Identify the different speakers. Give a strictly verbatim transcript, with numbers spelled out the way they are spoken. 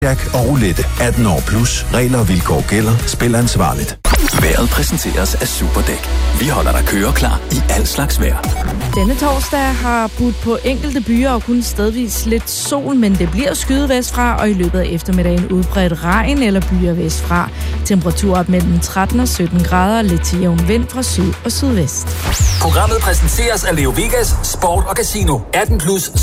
Speaker 1: Jack og roulette. atten år plus. Regler og vilkår gælder. Spil ansvarligt.
Speaker 2: Vejret præsenteres af Superdæk. Vi holder dig køreklar i al slags vejr.
Speaker 3: Denne torsdag har budt på enkelte byer og kun stedvis lidt sol, men det bliver skyet vestfra, og i løbet af eftermiddagen udbredt regn eller byer vestfra. Temperatur op mellem tretten og sytten grader, lidt til jævn vind fra syd og sydvest.
Speaker 4: Programmet præsenteres af Leo Vegas, Sport og Casino. atten plus